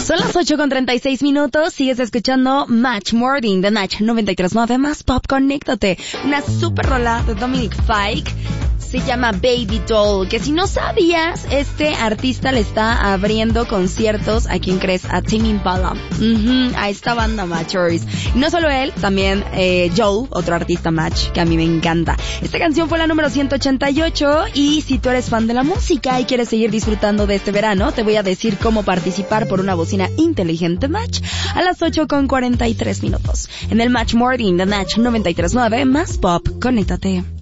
Son las 8:36. Sigues escuchando Match Morning de Match 93.9 más Pop. Conéctate. Una super rola de Dominic Fike. Se llama Baby Doll, que si no sabías, este artista le está abriendo conciertos, ¿a quién crees? A Tame Impala. A esta banda Matchers. Y no solo él, también Joel, otro artista Match, que a mí me encanta. Esta canción fue la número 188, y si tú eres fan de la música y quieres seguir disfrutando de este verano, te voy a decir cómo participar por una bocina inteligente Match a las 8:43. En el Match Morning de Match 93.9 más Pop. Conéctate.